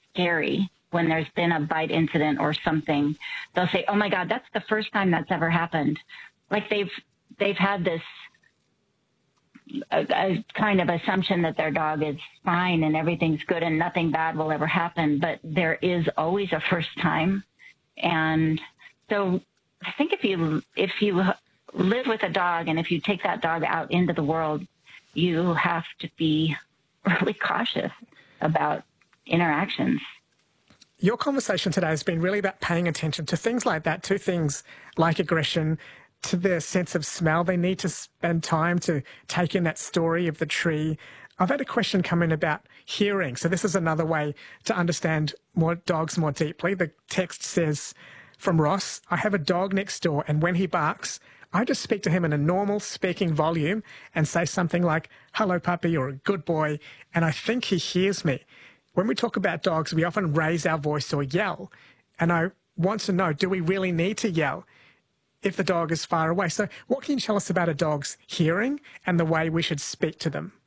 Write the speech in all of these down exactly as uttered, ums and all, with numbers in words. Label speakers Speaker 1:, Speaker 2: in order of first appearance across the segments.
Speaker 1: scary when there's been a bite incident or something. They'll say, oh my God, that's the first time that's ever happened. Like they've, they've had this a, a kind of assumption that their dog is fine and everything's good and nothing bad will ever happen. But there is always a first time. And so I think if you, if you live with a dog and if you take that dog out into the world, you have to be really cautious about interactions.
Speaker 2: Your conversation today has been really about paying attention to things like that, to things like aggression, to their sense of smell. They need to spend time to take in that story of the tree. I've had a question come in about hearing. So this is another way to understand more dogs more deeply. The text says from Ross, I have a dog next door, and when he barks, I just speak to him in a normal speaking volume and say something like, hello, puppy, or a good boy, and I think he hears me. When we talk about dogs, we often raise our voice or yell. And I want to know, do we really need to yell if the dog is far away? So what can you tell us about a dog's hearing and the way we should speak to them?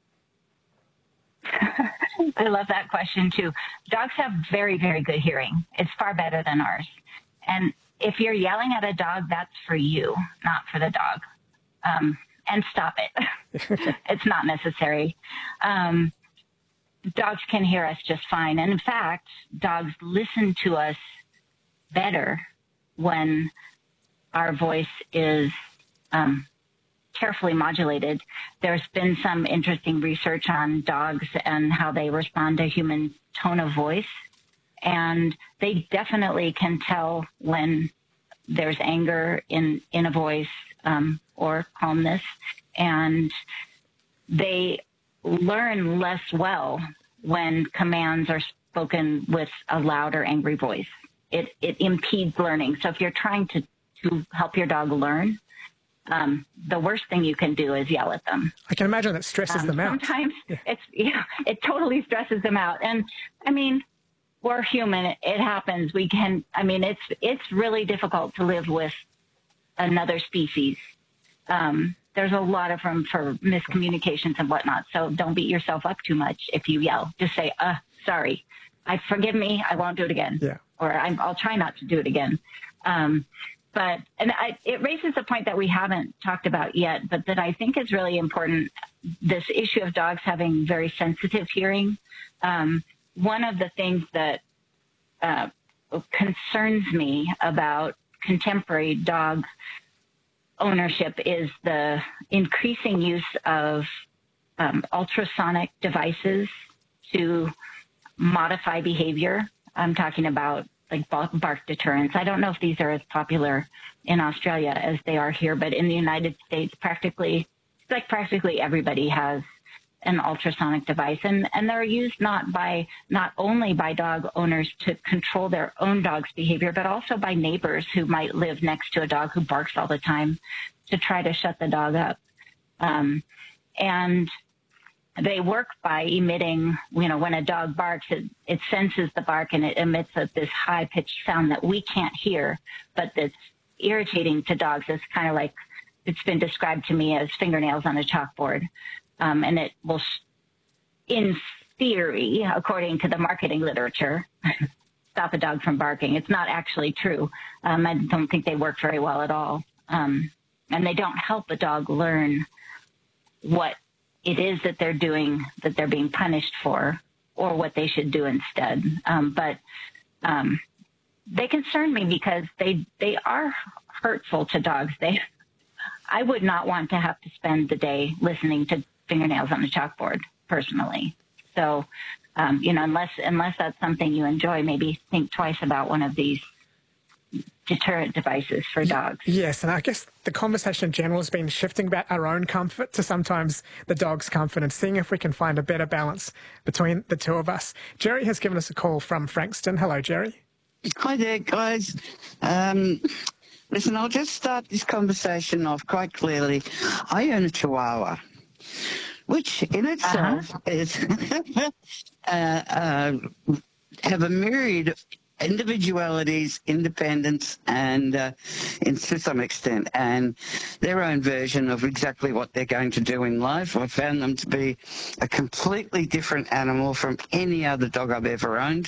Speaker 1: I love that question, too. Dogs have very, very good hearing. It's far better than ours. And if you're yelling at a dog, that's for you, not for the dog. Um, and stop it. It's not necessary. Um, Dogs can hear us just fine. And in fact, dogs listen to us better when our voice is um, carefully modulated. There's been some interesting research on dogs and how they respond to human tone of voice. And they definitely can tell when there's anger in, in a voice um, or calmness. And they learn less well when commands are spoken with a loud or angry voice. It it impedes learning. So if you're trying to, to help your dog learn, um, the worst thing you can do is yell at them.
Speaker 2: I can imagine that stresses
Speaker 1: um,
Speaker 2: them out.
Speaker 1: Sometimes
Speaker 2: yeah.
Speaker 1: it's, yeah, it totally stresses them out. And I mean, we're human. It, it happens. We can, I mean, it's, it's really difficult to live with another species. Um, There's a lot of room for miscommunications and whatnot. So don't beat yourself up too much if you yell. Just say, uh, sorry, I forgive me. I won't do it again.
Speaker 2: Yeah.
Speaker 1: Or I'm, I'll try not to do it again. Um, but, and I, it raises a point that we haven't talked about yet, but that I think is really important. This issue of dogs having very sensitive hearing. Um, one of the things that uh, concerns me about contemporary dog ownership is the increasing use of um, ultrasonic devices to modify behavior. I'm talking about like bark deterrents. I don't know if these are as popular in Australia as they are here, but in the United States, practically, like practically everybody has an ultrasonic device, and, and they're used not by, not only by dog owners to control their own dog's behavior, but also by neighbors who might live next to a dog who barks all the time to try to shut the dog up. Um, and they work by emitting, you know, when a dog barks, it, it senses the bark and it emits a, this high-pitched sound that we can't hear, but that's irritating to dogs. It's kind of like, it's been described to me as fingernails on a chalkboard. Um, and it will, in theory, according to the marketing literature, stop a dog from barking. It's not actually true. Um, I don't think they work very well at all. Um, and they don't help a dog learn what it is that they're doing, that they're being punished for, or what they should do instead. Um, but um, they concern me because they they are hurtful to dogs. They, I would not want to have to spend the day listening to fingernails on a chalkboard, personally. So, um, you know, unless unless that's something you enjoy, maybe think twice about one of these deterrent devices for dogs.
Speaker 2: Yes, and I guess the conversation in general has been shifting about our own comfort to sometimes the dog's comfort and seeing if we can find a better balance between the two of us. Jerry has given us a call from Frankston. Hello, Jerry.
Speaker 3: Hi there, guys. Um, listen, I'll just start this conversation off quite clearly. I own a Chihuahua, which in itself uh-huh. is uh, uh, have a myriad individualities, independence, and uh, in, to some extent, and their own version of exactly what they're going to do in life. I found them to be a completely different animal from any other dog I've ever owned.